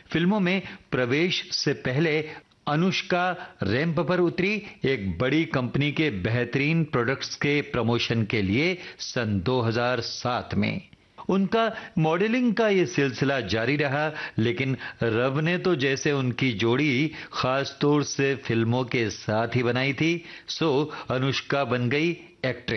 फिल्मों में प्रवेश से पहले अनुष्का रैंप पर उतरी एक बड़ी कंपनी के बेहतरीन प्रोडक्ट्स के प्रमोशन के लिए सन 2007 में। उनका मॉडलिंग का ये सिलसिला जारी रहा, लेकिन रब ने तो जैसे उनकी जोड़ी खास तौर से फिल्मों के साथ ही बनाई थी, सो अनुष्का बन गई एक्ट्रेस।